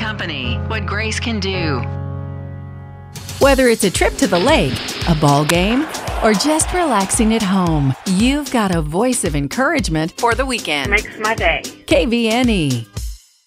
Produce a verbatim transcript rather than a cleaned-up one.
company. What Grace can do. Whether it's a trip to the lake, a ball game, or just relaxing at home, you've got a voice of encouragement for the weekend. Makes my day. K V N E.